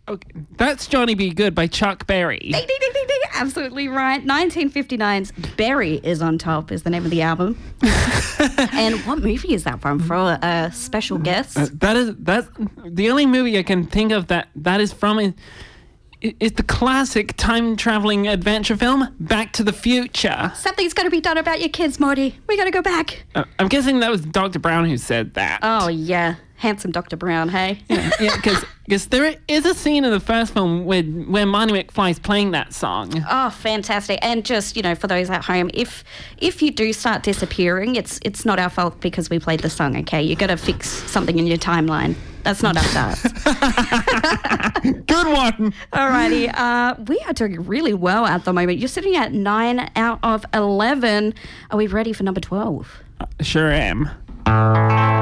Okay, that's Johnny B. Good by Chuck Berry. Ding, ding, ding, ding, ding. Absolutely right. 1959's Berry is on top is the name of the album. And what movie is that from for a special guest? That's the only movie I can think of that is from is the classic time-traveling adventure film Back to the Future. Something's got to be done about your kids, Morty. We got to go back. I'm guessing that was Dr. Brown who said that. Oh, yeah. Handsome Dr. Brown, hey? Yeah, because there is a scene in the first film where Marty McFly's playing that song. Oh, fantastic. And just, for those at home, if you do start disappearing, it's not our fault because we played the song, okay? You got to fix something in your timeline. That's not up to us. Good one. Alrighty. We are doing really well at the moment. You're sitting at 9 out of 11. Are we ready for number 12? Sure am.